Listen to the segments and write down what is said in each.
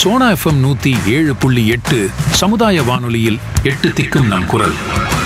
Sona FM 107.8 சமுதாய வானொலியில் 8 திக்கும் நம் குரல்.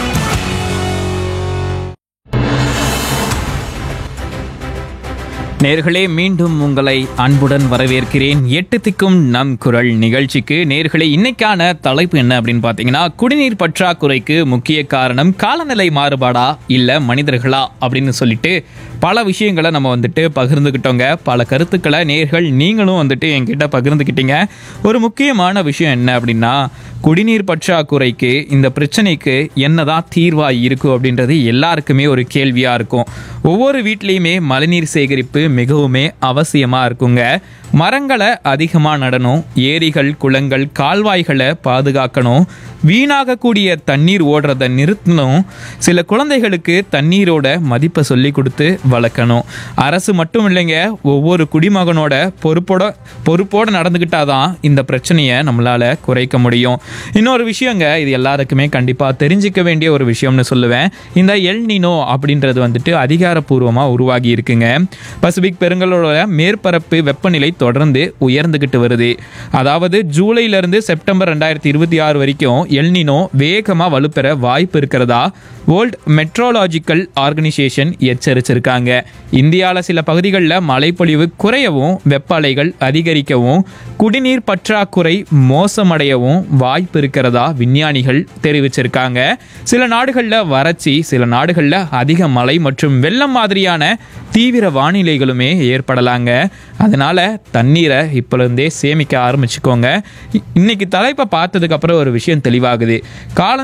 நேர்களே, மீண்டும் உங்களை அன்புடன் வரவேற்கிறேன் 8 திக்கும் நம் குரல் நிகழ்ச்சிக்கு. நேர்களே, இன்னைக்கான தலைப்பு என்ன அப்படின்னு பார்த்தீங்கன்னா, குடிநீர் பற்றாக்குறைக்கு முக்கிய காரணம் காலநிலை மாறுபாடா இல்லை மனிதர்களா அப்படின்னு சொல்லிட்டு பல விஷயங்களை நம்ம பகிர்ந்துக்கிட்டோங்க. பல கருத்துக்களை நேர்கள் நீங்களும் என்கிட்ட பகிர்ந்துக்கிட்டீங்க. ஒரு முக்கியமான விஷயம் என்ன அப்படின்னா, குடிநீர் பற்றாக்குறைக்கு இந்த பிரச்சனைக்கு என்னதான் தீர்வாக இருக்கும் அப்படின்றது எல்லாருக்குமே ஒரு கேள்வியாக இருக்கும். ஒவ்வொரு வீட்லேயுமே மழைநீர் சேகரிப்பு மிகவுமே அவசியமாக இருக்குங்க. மரங்களை அதிகமாக நடணும், ஏரிகள் குளங்கள் கால்வாய்களை பாதுகாக்கணும், வீணாகக்கூடிய தண்ணீர் ஓடுறதை நிறுத்தணும், சில குழந்தைகளுக்கு தண்ணீரோட மதிப்பை சொல்லி கொடுத்து வளர்க்கணும். அரசு மட்டும் இல்லைங்க, ஒவ்வொரு குடிமகனோட பொறுப்போட நடந்துக்கிட்டாதான் இந்த பிரச்சனையை நம்மளால குறைக்க முடியும். இன்னொரு விஷயங்க, இது எல்லாருக்குமே கண்டிப்பாக தெரிஞ்சிக்க வேண்டிய ஒரு விஷயம்னு சொல்லுவேன். இந்த எல் நினோ அப்படின்றது அதிகாரப்பூர்வமாக உருவாகி இருக்குங்க. பசிபிக் பெருங்கடலோட மேற்பரப்பு வெப்பநிலை தொடர்ந்து உயர்ந்துகிட்டு வருது. அதாவது ஜூலையிலிருந்து செப்டம்பர் 2026 வரைக்கும் எல் நினோ வேகமாக வலுப்பெற வாய்ப்பு இருக்கிறதா வேர்ல்ட் மெட்ரோலாஜிக்கல் ஆர்கனைசேஷன் எச்சரிச்சிருக்காங்க. இந்தியாவில் சில பகுதிகளில் மழைப்பொழிவு குறையவும், வெப்ப அலைகள் அதிகரிக்கவும், குடிநீர் பற்றாக்குறை மோசமடையவும் வாய்ப்பு இருக்கிறதா விஞ்ஞானிகள் தெரிவிச்சிருக்காங்க. சில நாடுகளில் வறட்சி, சில நாடுகளில் அதிக மழை மற்றும் வெள்ளம் மாதிரியான தீவிர வானிலைகளுமே ஏற்படலாங்க. அதனால தண்ணீரை இப்போலேருந்தே சேமிக்க ஆரம்பிச்சுக்கோங்க. இன்னைக்கு தலைப்பை பார்த்ததுக்கு அப்புறம் ஒரு விஷயம் தெளிவாகுது.